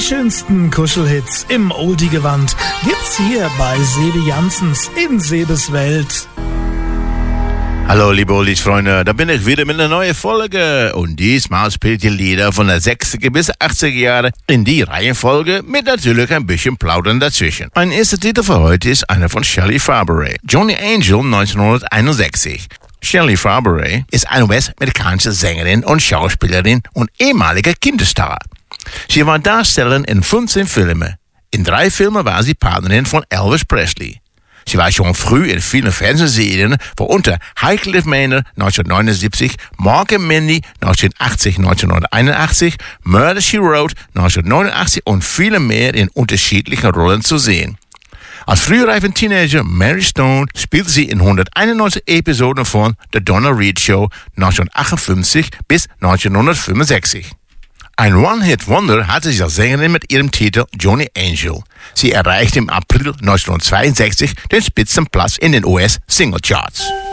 Die schönsten Kuschelhits im Oldie-Gewand gibt's hier bei Sebi Janssens in Sebes Welt. Hallo liebe Oldies-Freunde, da bin ich wieder mit einer neuen Folge und diesmal spielt ihr Lieder von der 60er bis 80er Jahre in die Reihenfolge mit natürlich ein bisschen Plaudern dazwischen. Mein erster Titel für heute ist einer von Shelley Fabares, Johnny Angel 1961. Shelley Fabares ist eine US-amerikanische Sängerin und Schauspielerin und ehemalige Kinderstar. Sie war Darstellerin in 15 Filmen. In 3 Filmen war sie Partnerin von Elvis Presley. Sie war schon früh in vielen Fernsehserien, worunter High Cliff Manor 1979, Mork and Mindy 1981, Murder, She Wrote 1989 und viele mehr in unterschiedlichen Rollen zu sehen. Als frühreifen Teenager Mary Stone spielte sie in 191 Episoden von The Donna Reed Show 1958 bis 1965. Ein One-Hit-Wonder hatte sie als Sängerin mit ihrem Titel Johnny Angel. Sie erreichte im April 1962 den Spitzenplatz in den US-Single-Charts.